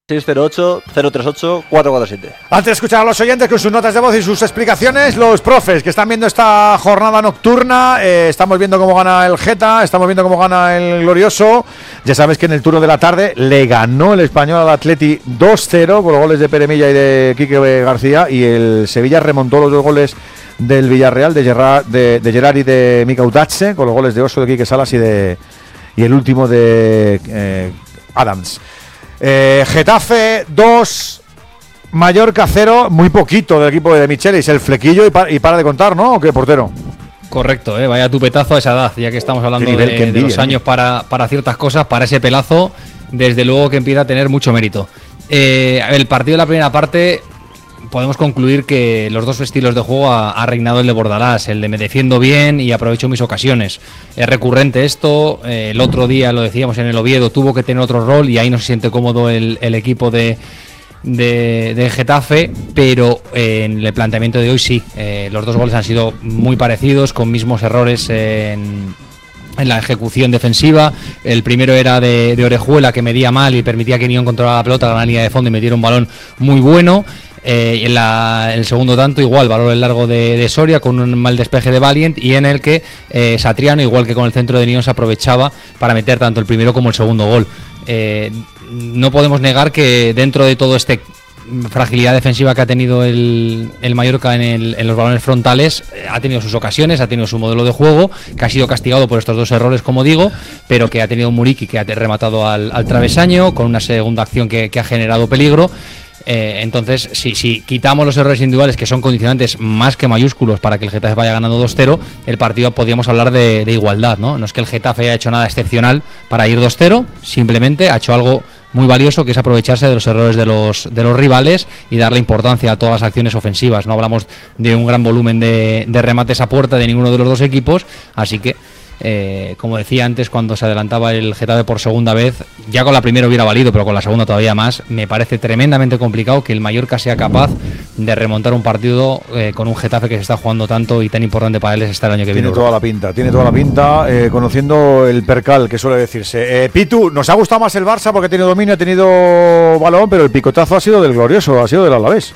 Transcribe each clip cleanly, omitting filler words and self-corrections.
608-038-447. Antes de escuchar a los oyentes con sus notas de voz y sus explicaciones, los profes que están viendo esta jornada nocturna, estamos viendo cómo gana el Geta, estamos viendo cómo gana el Glorioso. Ya sabes que en el turno de la tarde le ganó el Español al Atleti 2-0 con los goles de Pere Milla y de Quique García, y el Sevilla remontó los 2 goles del Villarreal, de Gerard y de Mika Utache, con los goles de Oso, de Quique Salas y el último de Adams. Getafe 2, Mallorca 0, muy poquito del equipo de Michelis, el flequillo y para de contar, ¿no? ¿O qué, portero? Correcto, vaya tupetazo a esa edad, ya que estamos hablando de los años para ciertas cosas, para ese pelazo, desde luego que empieza a tener mucho mérito. El partido de la primera parte, podemos concluir que los dos estilos de juego ha reinado el de Bordalás, el de me defiendo bien y aprovecho mis ocasiones. Es recurrente esto, el otro día lo decíamos en el Oviedo, tuvo que tener otro rol y ahí no se siente cómodo el equipo de Getafe, pero en el planteamiento de hoy sí, los dos goles han sido muy parecidos, con mismos errores en la ejecución defensiva. El primero era de Orejuela, que medía mal y permitía que Nión controlara la pelota en la línea de fondo y metiera un balón muy bueno. En el segundo tanto igual, valor el largo de Soria con un mal despeje de Valiant, y en el que Satriano, igual que con el centro de Nión, se aprovechaba para meter tanto el primero como el segundo gol. No podemos negar que dentro de todo este fragilidad defensiva que ha tenido el Mallorca en los balones frontales, ha tenido sus ocasiones, ha tenido su modelo de juego, que ha sido castigado por estos dos errores, como digo, pero que ha tenido un Muriqui que ha rematado al travesaño con una segunda acción que ha generado peligro. Entonces, si quitamos los errores individuales, que son condicionantes más que mayúsculos para que el Getafe vaya ganando 2-0, el partido podríamos hablar de igualdad, ¿no? No es que el Getafe haya hecho nada excepcional para ir 2-0, simplemente ha hecho algo muy valioso, que es aprovecharse de los errores de los rivales y darle importancia a todas las acciones ofensivas. No hablamos de un gran volumen de remates a puerta de ninguno de los dos equipos, así que como decía antes, cuando se adelantaba el Getafe por segunda vez, ya con la primera hubiera valido, pero con la segunda todavía más, me parece tremendamente complicado que el Mallorca sea capaz de remontar un partido con un Getafe que se está jugando tanto y tan importante para él hasta el año que viene. Tiene toda la pinta, conociendo el percal que suele decirse. Pitu, nos ha gustado más el Barça porque ha tenido dominio, ha tenido balón, pero el picotazo ha sido del Glorioso, ha sido del Alavés.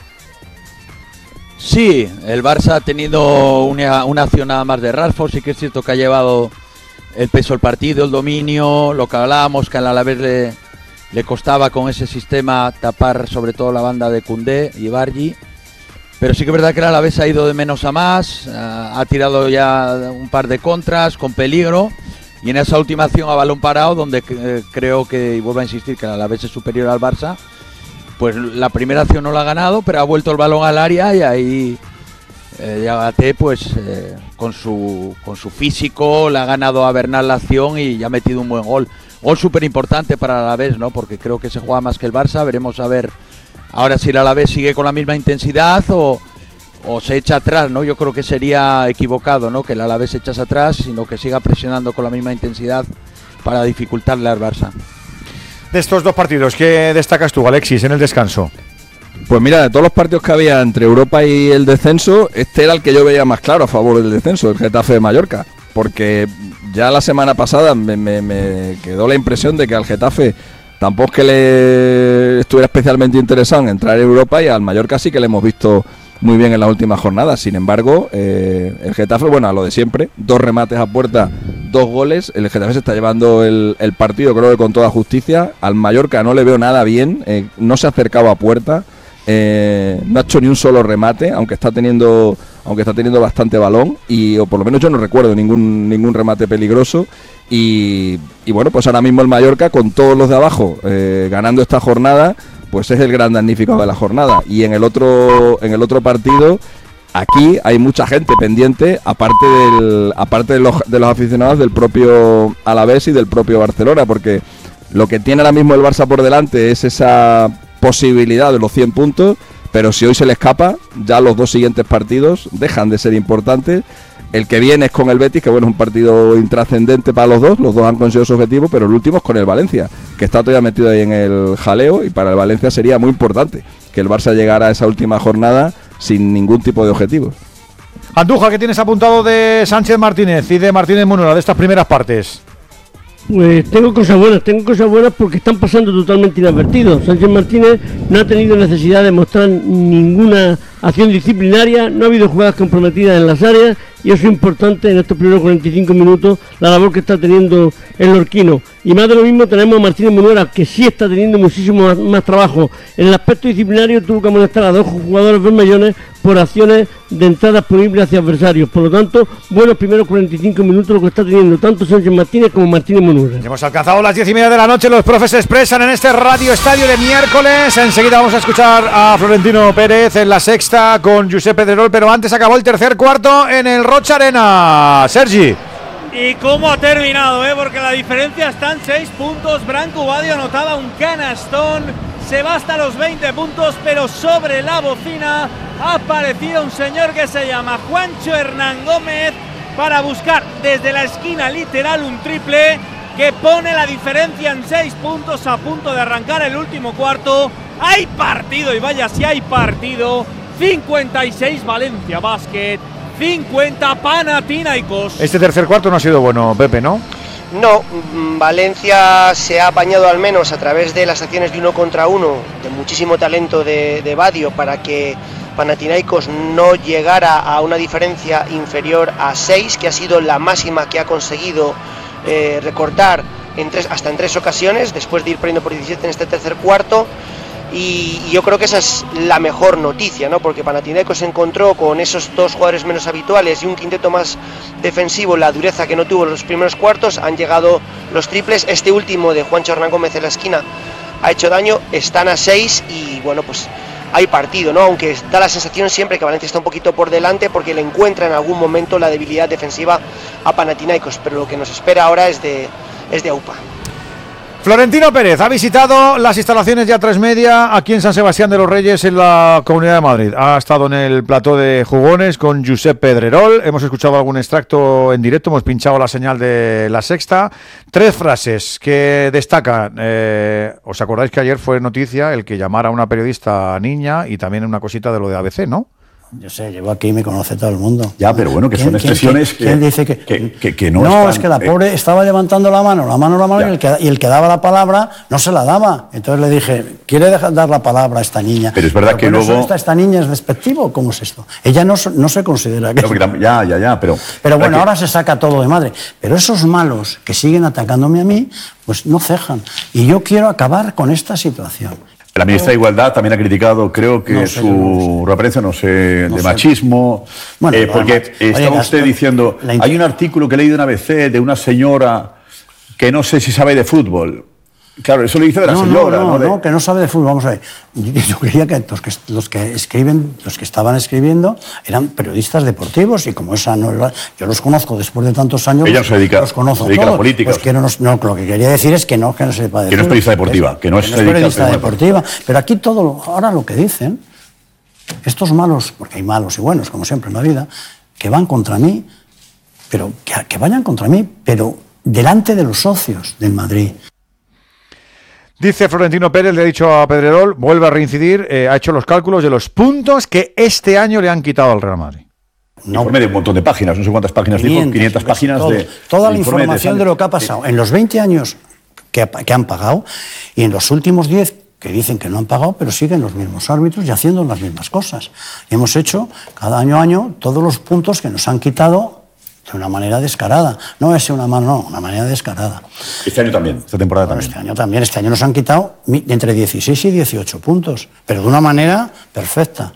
Sí, el Barça ha tenido una acción nada más de Rashford, sí que es cierto que ha llevado el peso del partido, el dominio, lo que hablábamos, que al Alavés le costaba con ese sistema tapar sobre todo la banda de Koundé y Bargi, pero sí que es verdad que el Alavés ha ido de menos a más, ha tirado ya un par de contras con peligro, y en esa última acción a balón parado, donde creo que, y vuelvo a insistir, que el Alavés es superior al Barça, pues la primera acción no la ha ganado, pero ha vuelto el balón al área y ahí Diabaté pues con su físico le ha ganado a Bernal la acción y ya ha metido un buen gol. Gol súper importante para el Alavés, ¿no? Porque creo que se juega más que el Barça. Veremos a ver ahora si el Alavés sigue con la misma intensidad o se echa atrás, ¿no? Yo creo que sería equivocado, ¿no? Que el Alavés se echase atrás, sino que siga presionando con la misma intensidad para dificultarle al Barça. De estos dos partidos, ¿qué destacas tú, Alexis, en el descanso? Pues mira, de todos los partidos que había entre Europa y el descenso, este era el que yo veía más claro a favor del descenso, el Getafe de Mallorca, porque ya la semana pasada me quedó la impresión de que al Getafe tampoco es que le estuviera especialmente interesado en entrar en Europa, y al Mallorca sí que le hemos visto muy bien en las últimas jornadas. Sin embargo, el Getafe, bueno, a lo de siempre, 2 remates a puerta, 2 goles, el Getafe se está llevando el partido, creo que con toda justicia. Al Mallorca no le veo nada bien, no se ha acercado a puerta, no ha hecho ni un solo remate, aunque está teniendo bastante balón, o por lo menos yo no recuerdo ningún remate peligroso. Y bueno, pues ahora mismo el Mallorca, con todos los de abajo ganando esta jornada, pues es el gran damnificado de la jornada. Y en el otro partido, aquí hay mucha gente pendiente, aparte de los aficionados del propio Alavés y del propio Barcelona, porque lo que tiene ahora mismo el Barça por delante es esa posibilidad de los 100 puntos, pero si hoy se le escapa, ya los 2 siguientes partidos dejan de ser importantes. El que viene es con el Betis, que bueno, es un partido intrascendente para los dos han conseguido su objetivo, pero el último es con el Valencia, que está todavía metido ahí en el jaleo, y para el Valencia sería muy importante que el Barça llegara a esa última jornada sin ningún tipo de objetivos. Andújar, ¿qué tienes apuntado de Sánchez Martínez y de Martínez Munuera de estas primeras partes? Pues tengo cosas buenas porque están pasando totalmente inadvertidos. Sánchez Martínez no ha tenido necesidad de mostrar ninguna acción disciplinaria, no ha habido jugadas comprometidas en las áreas y eso es importante en estos primeros 45 minutos, la labor que está teniendo el lorquino. Y más de lo mismo tenemos a Martínez Munuera, que sí está teniendo muchísimo más trabajo. En el aspecto disciplinario tuvo que amonestar a 2 jugadores bermellones por acciones de entradas punibles hacia adversarios. Por lo tanto, buenos primeros 45 minutos lo que está teniendo tanto Sánchez Martínez como Martínez Munuera. Hemos alcanzado las 10:30 de la noche, los profes se expresan en este Radio Estadio de miércoles. Enseguida vamos a escuchar a Florentino Pérez en La Sexta con Josep Pedrerol, pero antes acabó el tercer cuarto en el Rocha Arena. Sergi. ¿Y cómo ha terminado? Porque la diferencia está en 6 puntos. Branco Badio anotaba un canastón. Se va hasta los 20 puntos, pero sobre la bocina ha aparecido un señor que se llama Juancho Hernán Gómez para buscar desde la esquina literal un triple que pone la diferencia en 6 puntos a punto de arrancar el último cuarto. Hay partido, y vaya si hay partido. 56 Valencia Basket, 50 Panathinaikos. Este tercer cuarto no ha sido bueno, Pepe, ¿no? No, Valencia se ha apañado al menos a través de las acciones de 1 contra 1, de muchísimo talento de Badio, para que Panathinaikos no llegara a una diferencia inferior a 6, que ha sido la máxima que ha conseguido recortar hasta en 3 ocasiones, después de ir perdiendo por 17 en este tercer cuarto. Y yo creo que esa es la mejor noticia, ¿no? Porque Panathinaikos se encontró con esos 2 jugadores menos habituales y un quinteto más defensivo, la dureza que no tuvo en los primeros cuartos. Han llegado los triples, este último de Juancho Hernán Gómez en la esquina ha hecho daño, están a 6 y bueno, pues hay partido, ¿no? Aunque da la sensación siempre que Valencia está un poquito por delante porque le encuentra en algún momento la debilidad defensiva a Panathinaikos, pero lo que nos espera ahora es de AUPA. Florentino Pérez ha visitado las instalaciones de A3 Media aquí en San Sebastián de los Reyes, en la Comunidad de Madrid. Ha estado en el plató de jugones con Josep Pedrerol. Hemos escuchado algún extracto en directo, hemos pinchado la señal de La Sexta. 3 frases que destacan. ¿Os acordáis que ayer fue noticia el que llamara a una periodista niña y también una cosita de lo de ABC, ¿no? Yo sé, llevo aquí y me conoce todo el mundo. Ya, pero bueno, que son expresiones ¿quién dice que no no están, es que la pobre estaba levantando la mano y el que daba la palabra no se la daba. Entonces le dije, ¿quiere dar la palabra a esta niña? Pero es verdad que luego... ¿Esta niña es despectivo? ¿Cómo es esto? Ella no se considera que... Pero bueno, ahora se saca todo de madre. Pero esos malos que siguen atacándome a mí, pues no cejan. Y yo quiero acabar con esta situación. La ministra de Igualdad también ha criticado, creo que su referencia, de machismo, bueno, porque estaba usted diciendo, hay un artículo que he leído en ABC de una señora que no sé si sabe de fútbol. Claro, eso lo dice de la señora. No, que no sabe de fútbol. Vamos a ver. Yo quería que los que estaban escribiendo eran periodistas deportivos y como esa no era, yo los conozco después de tantos años. Ella no se dedica, los conozco se dedica todos, a la política. Pues que lo que quería decir es que no se sepa de fútbol. Que no es periodista deportiva, que no es periodista deportiva. Pero aquí ahora lo que dicen, estos malos, porque hay malos y buenos, como siempre en la vida, que van contra mí, pero que vayan contra mí, pero delante de los socios del Madrid. Dice Florentino Pérez, le ha dicho a Pedrerol, vuelve a reincidir, ha hecho los cálculos de los puntos que este año le han quitado al Real Madrid. Informe de un montón de páginas, no sé cuántas páginas 500 páginas toda la información de lo que ha pasado en los 20 años que han pagado y en los últimos 10 que dicen que no han pagado, pero siguen los mismos árbitros y haciendo las mismas cosas. Y hemos hecho cada año a año todos los puntos que nos han quitado de una manera descarada. No es una manera descarada. Este año también, esta temporada también. Este año nos han quitado entre 16 y 18 puntos, pero de una manera perfecta.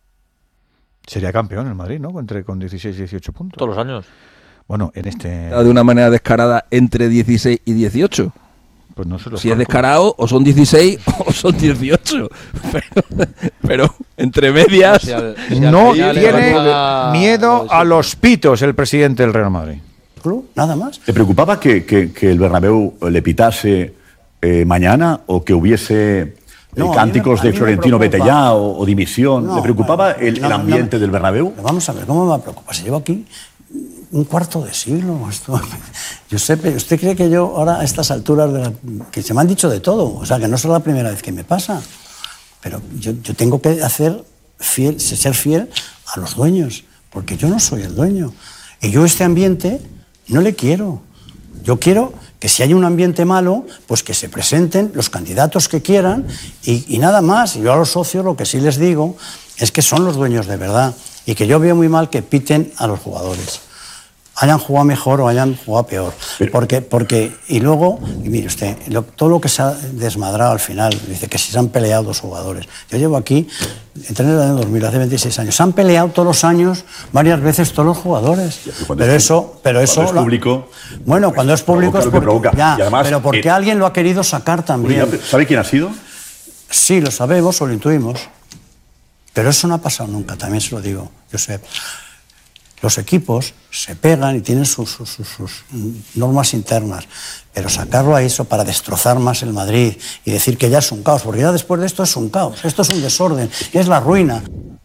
Sería campeón el Madrid, ¿no? Con 16 y 18 puntos. Todos los años. Bueno, en este... De una manera descarada entre 16 y 18. Pues no se lo si es descarado, o son 16 o son 18. Pero entre medias... No tiene miedo a los pitos el presidente del Real Madrid. Nada más. ¿Te preocupaba que el Bernabéu le pitase mañana o que hubiese cánticos de Florentino vete ya o dimisión? ¿Le preocupaba el ambiente del Bernabéu? Vamos a ver, ¿cómo me va a preocupar? Si llevo aquí un cuarto de siglo. Josep, ¿usted cree que yo ahora a estas alturas que se me han dicho de todo? O sea, que no es la primera vez que me pasa. Pero yo tengo que ser fiel a los dueños, porque yo no soy el dueño. Y yo este ambiente no le quiero. Yo quiero que si hay un ambiente malo, pues que se presenten los candidatos que quieran y nada más. Yo a los socios lo que sí les digo es que son los dueños de verdad y que yo veo muy mal que piten a los jugadores, hayan jugado mejor o hayan jugado peor. Porque y luego, y mire usted, todo lo que se ha desmadrado al final, dice que si se han peleado 2 jugadores. Yo llevo aquí, entré en el año 2000, hace 26 años. Se han peleado todos los años, varias veces todos los jugadores. Pero eso es público. Bueno, cuando es público es porque, ya, además, pero porque alguien lo ha querido sacar también. ¿Sabe quién ha sido? Sí, lo sabemos o lo intuimos. Pero eso no ha pasado nunca, también se lo digo, Josep. Los equipos se pegan y tienen sus normas internas, pero sacarlo a eso para destrozar más el Madrid y decir que ya es un caos, porque ya después de esto es un caos, esto es un desorden, es la ruina.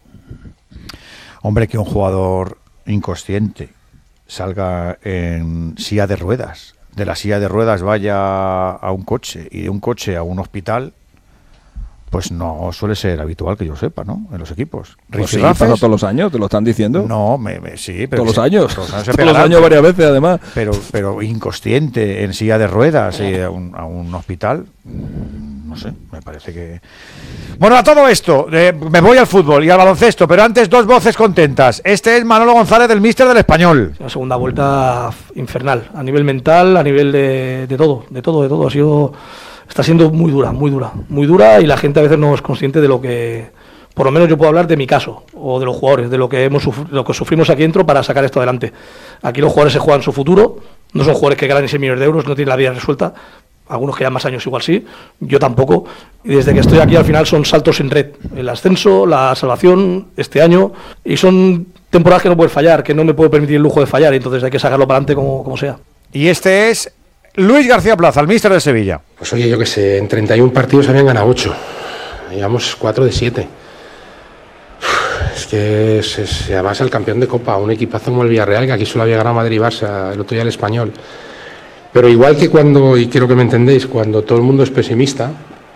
Hombre, que un jugador inconsciente salga en silla de ruedas, de la silla de ruedas vaya a un coche y de un coche a un hospital, pues no suele ser habitual que yo sepa, ¿no? En los equipos. Pues sí, pasa todos los años, ¿te lo están diciendo? No, sí, pero... Todos los años. Todos los años varias veces, además. Pero inconsciente, en silla de ruedas, a un hospital, no sé, me parece que... Bueno, a todo esto, me voy al fútbol y al baloncesto, pero antes 2 voces contentas. Este es Manolo González, del míster del Español. Una segunda vuelta infernal, a nivel mental, a nivel de todo. Ha sido... Está siendo muy dura y la gente a veces no es consciente de lo que, por lo menos yo puedo hablar de mi caso o de los jugadores, de lo que sufrimos aquí dentro para sacar esto adelante. Aquí los jugadores se juegan su futuro, no son jugadores que ganan 6 millones de euros, no tienen la vida resuelta, algunos que llevan más años igual sí, yo tampoco, y desde que estoy aquí al final son saltos sin red, el ascenso, la salvación este año, y son temporadas que no puedes fallar, que no me puedo permitir el lujo de fallar, y entonces hay que sacarlo para adelante como sea. Y este es Luis García Plaza, el míster de Sevilla. Pues oye, yo qué sé, en 31 partidos habían ganado 8. Llevamos 4 de 7. Es que además el campeón de Copa, un equipazo como el Villarreal, que aquí solo había ganado Madrid y Barça, el otro día el Español. Pero igual que cuando, y quiero que me entendéis, cuando todo el mundo es pesimista,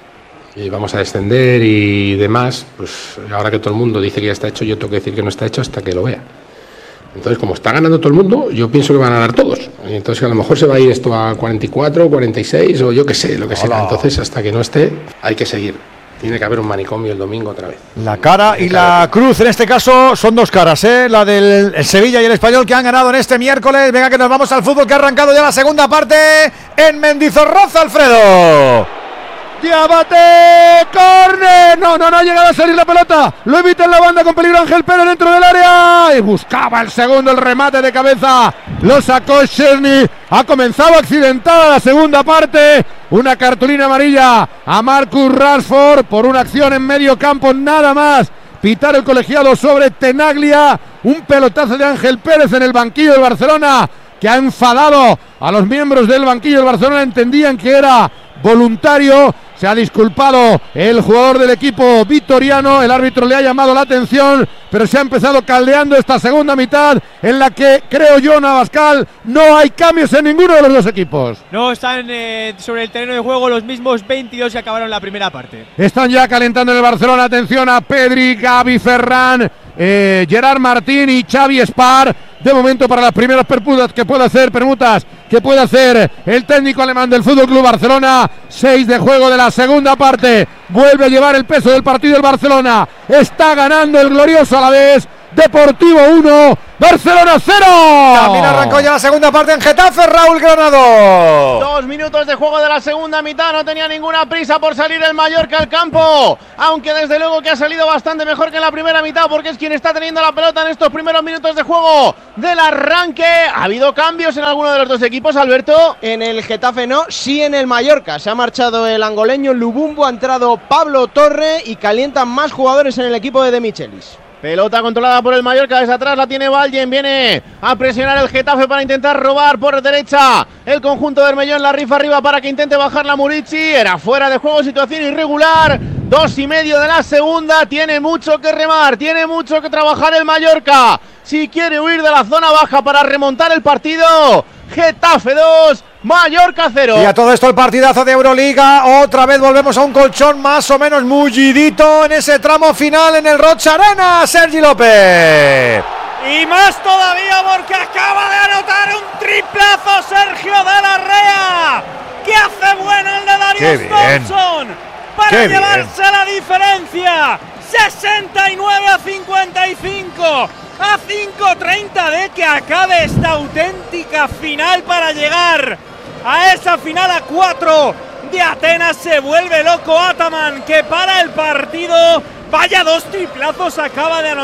y vamos a descender y demás, pues ahora que todo el mundo dice que ya está hecho, yo tengo que decir que no está hecho hasta que lo vea. Entonces, como está ganando todo el mundo, yo pienso que van a ganar todos. Y entonces, a lo mejor se va a ir esto a 44, 46 o yo qué sé, lo que sea. Entonces, hasta que no esté, hay que seguir. Tiene que haber un manicomio el domingo otra vez. La cara y la cruz, en este caso, son 2 caras, ¿eh? La del Sevilla y el Español, que han ganado en este miércoles. Venga, que nos vamos al fútbol, que ha arrancado ya la segunda parte en Mendizorroza, Alfredo. Diabate, córner, no ha llegado a salir la pelota, lo evita en la banda con peligro Ángel Pérez dentro del área y buscaba el segundo, el remate de cabeza, lo sacó Szczesny, ha comenzado accidentada la segunda parte, una cartulina amarilla a Marcus Rashford por una acción en medio campo, nada más, pitar el colegiado sobre Tenaglia, un pelotazo de Ángel Pérez en el banquillo del Barcelona que ha enfadado a los miembros del banquillo del Barcelona, entendían que era voluntario, se ha disculpado el jugador del equipo vitoriano, el árbitro le ha llamado la atención, pero se ha empezado caldeando esta segunda mitad en la que, creo yo, Navascal, no hay cambios en ninguno de los 2 equipos. No, están sobre el terreno de juego los mismos 22 que acabaron la primera parte. Están ya calentando en el Barcelona, atención a Pedri, Gavi, Ferran, Gerard Martín y Xavi Spar. De momento para las primeras permutas que puede hacer el técnico alemán del FC Barcelona. 6 de juego de la segunda parte. Vuelve a llevar el peso del partido el Barcelona. Está ganando el glorioso Alavés. Deportivo 1, Barcelona 0. También arrancó ya la segunda parte en Getafe, Raúl Granado. 2 minutos de juego de la segunda mitad, no tenía ninguna prisa por salir el Mallorca al campo, aunque desde luego que ha salido bastante mejor que en la primera mitad, porque es quien está teniendo la pelota en estos primeros minutos de juego del arranque. ¿Ha habido cambios en alguno de los 2 equipos, Alberto? En el Getafe no, sí en el Mallorca. Se ha marchado el angoleño Lubumbo, ha entrado Pablo Torre y calientan más jugadores en el equipo de Michelis. Pelota controlada por el Mallorca, desde atrás la tiene Vallen, viene a presionar el Getafe para intentar robar por derecha el conjunto de Hermellón, la rifa arriba para que intente bajar la Murici, era fuera de juego, situación irregular, 2,5 de la segunda, tiene mucho que remar, tiene mucho que trabajar el Mallorca, si quiere huir de la zona baja para remontar el partido. Getafe 2, Mallorca 0. Y a todo esto el partidazo de Euroliga. Otra vez volvemos a un colchón más o menos mullidito en ese tramo final en el Rocha Arena. Sergi López. Y más todavía porque acaba de anotar un triplazo Sergio de la Rea, que hace bueno el de Darius Thompson para llevarse la diferencia. 69-55, a 5:30 de que acabe esta auténtica final para llegar a esa final a 4 de Atenas. Se vuelve loco Ataman, que para el partido, vaya 2 triplazos acaba de anotar.